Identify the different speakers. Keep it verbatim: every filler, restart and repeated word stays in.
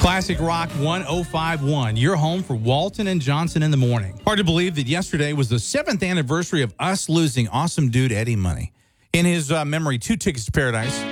Speaker 1: Classic Rock one oh five point one, your home for Walton and Johnson in the morning. Hard to believe that yesterday was the seventh anniversary of us losing awesome dude Eddie Money. In his uh, memory, Two Tickets to Paradise